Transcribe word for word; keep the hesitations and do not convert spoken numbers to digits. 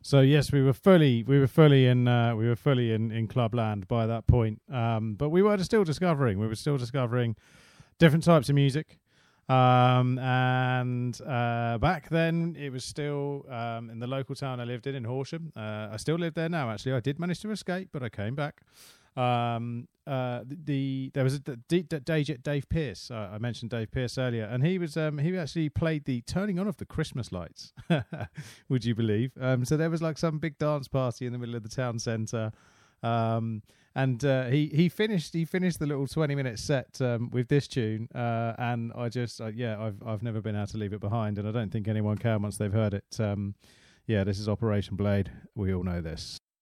So yes, we were fully we were fully in uh, we were fully in, in clubland by that point. Um, but we were still discovering. We were still discovering different types of music. Um, and uh, back then, it was still um, in the local town I lived in, in Horsham. Uh, I still live there now. Actually, I did manage to escape, but I came back. Um, uh, the, the there was a D, D, D, Dave Pearce. Uh, I mentioned Dave Pearce earlier, and he was um, he actually played the turning on of the Christmas lights. Would you believe? Um, so there was like some big dance party in the middle of the town centre. Um, and uh, he he finished he finished the little twenty minute set um, with this tune, uh, and I just uh, yeah I've I've never been able to leave it behind, and I don't think anyone can once they've heard it. Um, yeah, this is Operation Blade. We all know this.